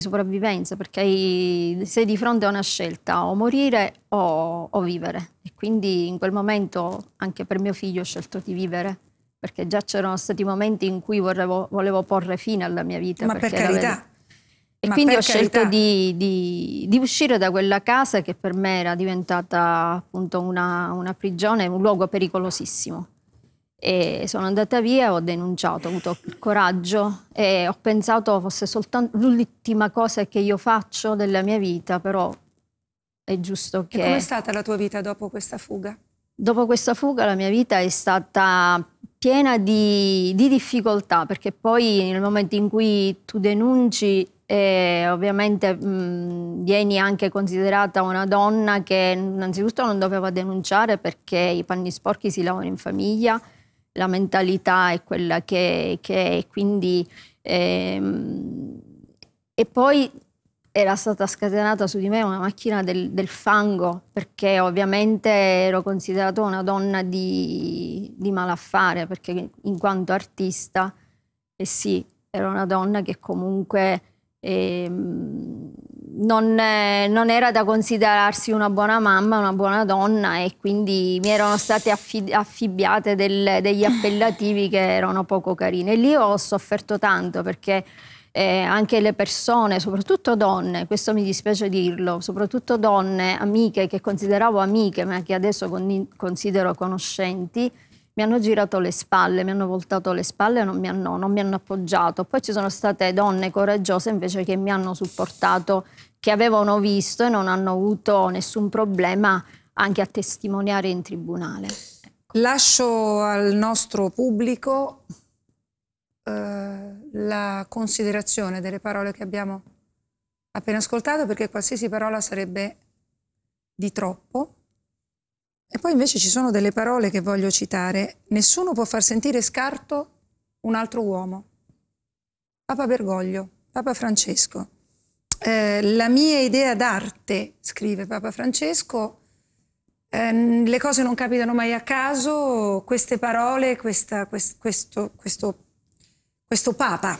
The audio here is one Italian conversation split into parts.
sopravvivenza, perché sei di fronte a una scelta, o morire o vivere. E quindi in quel momento anche per mio figlio ho scelto di vivere, perché già c'erano stati momenti in cui volevo porre fine alla mia vita. Ma per carità. E quindi ho scelto di uscire da quella casa che per me era diventata appunto una prigione, un luogo pericolosissimo. E sono andata via, ho denunciato, ho avuto il coraggio e ho pensato fosse soltanto l'ultima cosa che io faccio della mia vita, però è giusto che... E com'è stata la tua vita dopo questa fuga? Dopo questa fuga la mia vita è stata piena di difficoltà, perché poi nel momento in cui tu denunci ovviamente vieni anche considerata una donna che innanzitutto non doveva denunciare perché i panni sporchi si lavano in famiglia, la mentalità è quella che è, quindi e poi era stata scatenata su di me una macchina del fango, perché ovviamente ero considerata una donna di malaffare, perché in quanto artista, sì, ero una donna che comunque non era da considerarsi una buona mamma, una buona donna, e quindi mi erano state affibbiate degli appellativi che erano poco carini. E lì ho sofferto tanto, perché anche le persone, soprattutto donne, questo mi dispiace dirlo, soprattutto donne, amiche che consideravo amiche ma che adesso considero conoscenti, mi hanno girato le spalle, mi hanno voltato le spalle, non mi hanno appoggiato. Poi ci sono state donne coraggiose invece che mi hanno supportato, che avevano visto e non hanno avuto nessun problema anche a testimoniare in tribunale. Lascio al nostro pubblico la considerazione delle parole che abbiamo appena ascoltato, perché qualsiasi parola sarebbe di troppo. E poi invece ci sono delle parole che voglio citare. Nessuno può far sentire scarto un altro uomo. Papa Bergoglio, Papa Francesco. La mia idea d'arte, scrive Papa Francesco, le cose non capitano mai a caso, queste parole, questo Papa,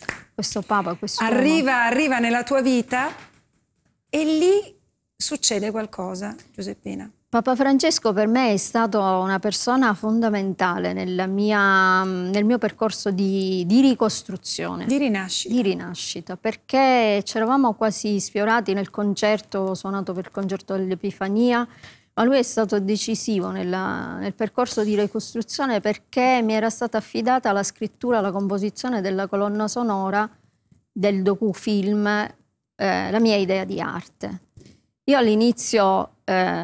arriva nella tua vita e lì succede qualcosa, Giuseppina. Papa Francesco per me è stato una persona fondamentale nel mio percorso di ricostruzione. Di rinascita. Di rinascita, perché ci eravamo quasi sfiorati nel concerto, suonato per il concerto dell'Epifania, ma lui è stato decisivo nel percorso di ricostruzione, perché mi era stata affidata la scrittura, la composizione della colonna sonora del docufilm La mia idea di arte. Io all'inizio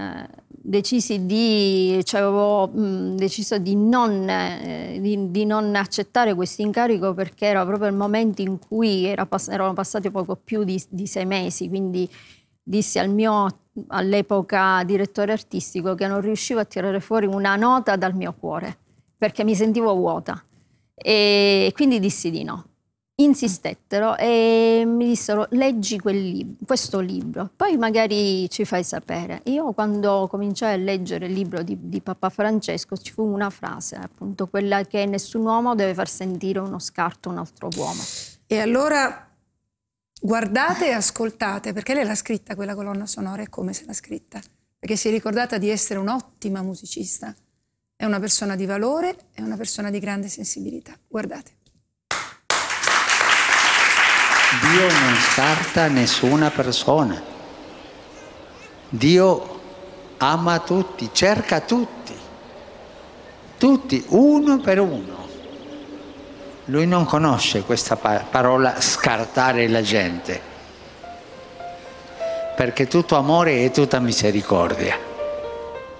avevo deciso di non accettare questo incarico, perché era proprio il momento in cui erano passati poco più di 6 mesi, quindi dissi al mio all'epoca direttore artistico che non riuscivo a tirare fuori una nota dal mio cuore, perché mi sentivo vuota, e quindi dissi di no. Insistettero e mi dissero: leggi questo libro, poi magari ci fai sapere. Io quando cominciai a leggere il libro di Papa Francesco ci fu una frase, appunto quella che nessun uomo deve far sentire uno scarto a un altro uomo. E allora guardate e ascoltate, perché lei l'ha scritta quella colonna sonora, e come se l'ha scritta, perché si è ricordata di essere un'ottima musicista, è una persona di valore, è una persona di grande sensibilità. Guardate. Dio non scarta nessuna persona. Dio ama tutti, cerca tutti, uno per uno. Lui non conosce questa parola scartare la gente, perché tutto amore e tutta misericordia.